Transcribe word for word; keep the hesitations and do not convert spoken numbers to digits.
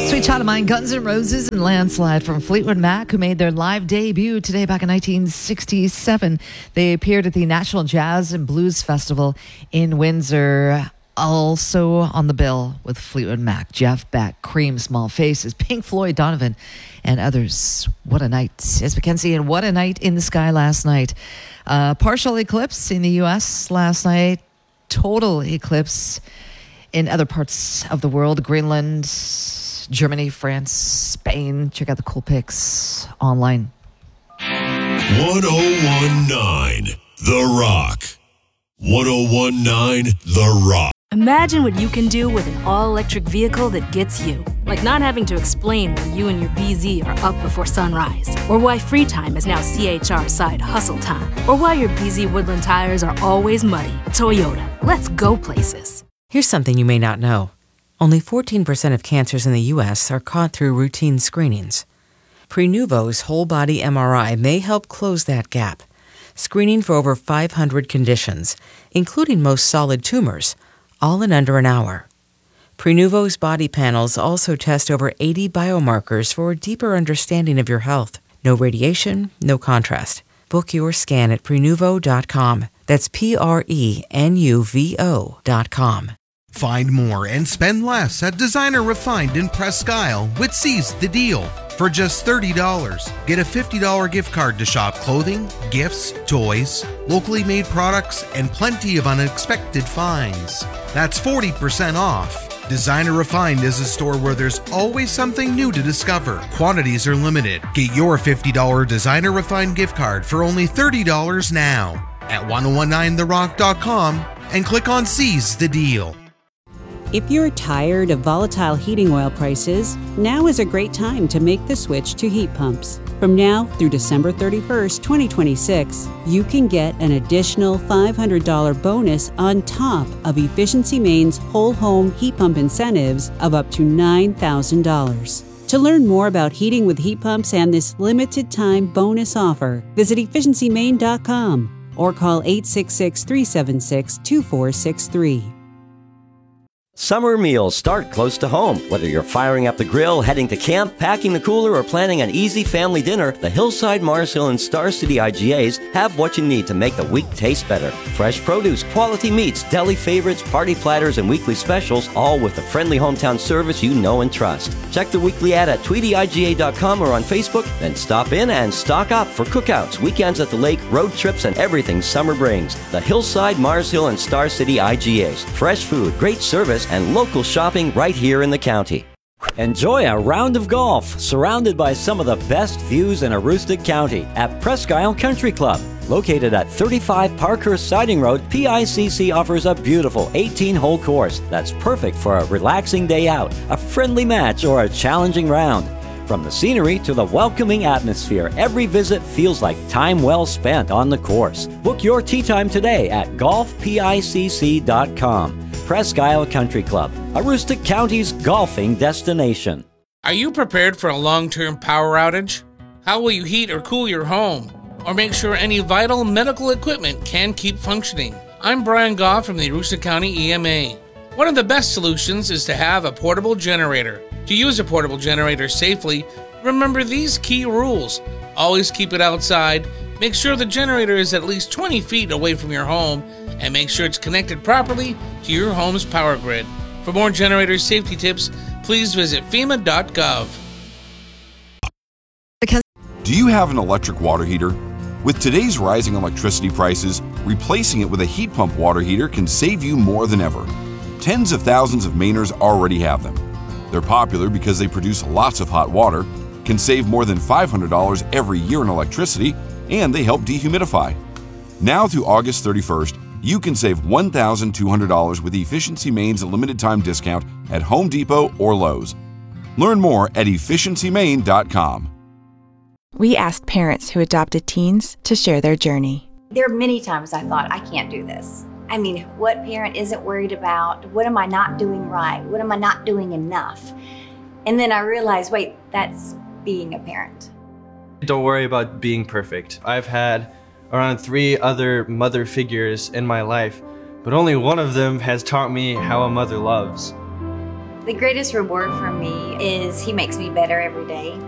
Sweet Child of Mine, Guns N' Roses, and Landslide from Fleetwood Mac, who made their live debut today back in nineteen sixty-seven. They appeared at the National Jazz and Blues Festival in Windsor. Also on the bill with Fleetwood Mac, Jeff Beck, Cream, Small Faces, Pink Floyd, Donovan, and others. What a night. As Mackenzie, and what a night in the sky last night. Uh, partial eclipse in the U S last night. Total eclipse in other parts of the world. Greenland, Germany, France, Spain. Check out the cool pics online. one oh one nine The Rock. one oh one nine The Rock. Imagine what you can do with an all-electric vehicle that gets you. Like not having to explain why you and your B Z are up before sunrise. Or why free time is now C H R side hustle time. Or why your B Z Woodland tires are always muddy. Toyota, let's go places. Here's something you may not know. Only fourteen percent of cancers in the U S are caught through routine screenings. Prenuvo's whole-body M R I may help close that gap, screening for over five hundred conditions, including most solid tumors, all in under an hour. Prenuvo's body panels also test over eighty biomarkers for a deeper understanding of your health. No radiation, no contrast. Book your scan at Prenuvo dot com. That's P R E N U V O dot com. Find more and spend less at Designer Refined in Presque Isle with Seize the Deal. For just thirty dollars, get a fifty dollars gift card to shop clothing, gifts, toys, locally made products, and plenty of unexpected finds. That's forty percent off. Designer Refined is a store where there's always something new to discover. Quantities are limited. Get your fifty dollars Designer Refined gift card for only thirty dollars now at ten nineteen the rock dot com and click on Seize the Deal. If you're tired of volatile heating oil prices, now is a great time to make the switch to heat pumps. From now through December thirty-first, twenty twenty-six, you can get an additional five hundred dollars bonus on top of Efficiency Maine's whole home heat pump incentives of up to nine thousand dollars. To learn more about heating with heat pumps and this limited time bonus offer, visit efficiency maine dot com or call eight six six, three seven six, two four six three. Summer meals start close to home. Whether you're firing up the grill, heading to camp, packing the cooler, or planning an easy family dinner, the Hillside, Mars Hill, and Star City I G As have what you need to make the week taste better. Fresh produce, quality meats, deli favorites, party platters, and weekly specials, all with the friendly hometown service you know and trust. Check the weekly ad at tweety I G A dot com or on Facebook, then stop in and stock up for cookouts, weekends at the lake, road trips, and everything summer brings. The Hillside, Mars Hill, and Star City I G As. Fresh food, great service, and local shopping right here in the county. Enjoy a round of golf surrounded by some of the best views in Aroostook County at Presque Isle Country Club. Located at thirty-five Parkhurst Siding Road, P I C C offers a beautiful eighteen-hole course that's perfect for a relaxing day out, a friendly match, or a challenging round. From the scenery to the welcoming atmosphere, every visit feels like time well spent on the course. Book your tee time today at golf pic dot com. Presque Isle Country Club, Aroostook County's golfing destination. Are you prepared for a long-term power outage? How will you heat or cool your home? Or make sure any vital medical equipment can keep functioning? I'm Brian Goff from the Aroostook County E M A. One of the best solutions is to have a portable generator. To use a portable generator safely, remember these key rules. Always keep it outside. Make sure the generator is at least twenty feet away from your home, and make sure it's connected properly to your home's power grid. For more generator safety tips, please visit FEMA dot gov. Do you have an electric water heater? With today's rising electricity prices, replacing it with a heat pump water heater can save you more than ever. Tens of thousands of Mainers already have them. They're popular because they produce lots of hot water, can save more than five hundred dollars every year in electricity, and they help dehumidify. Now through August thirty-first, you can save one thousand two hundred dollars with Efficiency Maine's limited time discount at Home Depot or Lowe's. Learn more at efficiency maine dot com. We asked parents who adopted teens to share their journey. There are many times I thought, I can't do this. I mean, what parent isn't worried about, what am I not doing right? What am I not doing enough? And then I realized, wait, that's being a parent. Don't worry about being perfect. I've had around three other mother figures in my life, but only one of them has taught me how a mother loves. The greatest reward for me is he makes me better every day.